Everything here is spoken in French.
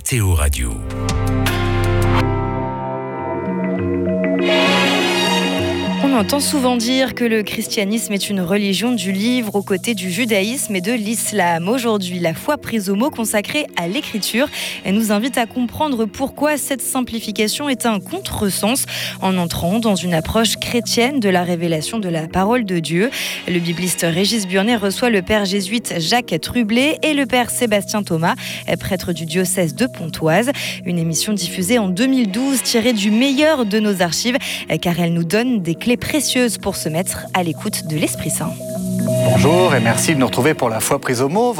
Météo Radio. On entend souvent dire que le christianisme est une religion du livre aux côtés du judaïsme et de l'islam. Aujourd'hui, la foi prise au mot consacrée à l'écriture nous invite à comprendre pourquoi cette simplification est un contresens en entrant dans une approche chrétienne de la révélation de la parole de Dieu. Le bibliste Régis Burnet reçoit le père jésuite Jacques Trublet et le père Sébastien Thomas, prêtre du diocèse de Pontoise. Une émission diffusée en 2012 tirée du meilleur de nos archives car elle nous donne des clés précieuses pour se mettre à l'écoute de l'Esprit Saint. Bonjour et merci de nous retrouver pour la foi prise au mot.